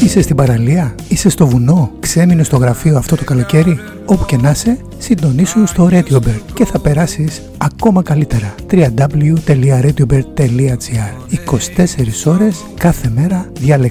Είσαι στην παραλία, είσαι στο βουνό, ξέμεινε στο γραφείο αυτό το καλοκαίρι. Όπου και να είσαι, συντονίσου στο RadioBird και θα περάσεις ακόμα καλύτερα. www.radiobird.gr 24 ώρες κάθε μέρα, διαλεξόμενα